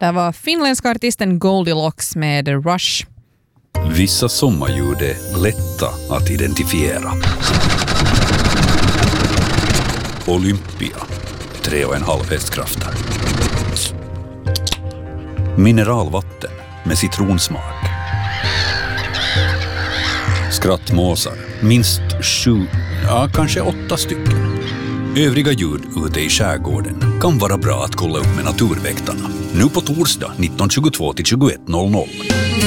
Det var finländska artisten Goldilocks med Rush. Vissa sommarljud är lätta att identifiera. Olympia, 3,5 hästkrafter. Mineralvatten med citronsmak. Skrattmåsar, minst 7, kanske 8 stycken. Övriga ljud ute i skärgården kan vara bra att kolla upp med naturväktarna. Nu på torsdag 19.22 till 21.00.